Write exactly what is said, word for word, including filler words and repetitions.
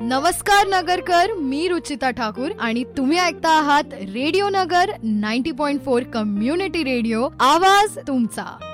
नमस्कार नगरकर, मी रुचिता ठाकूर आणि तुम्ही ऐकता आहात रेडिओ नगर नव्वद पॉइंट चार कम्युनिटी रेडिओ, आवाज तुमचा.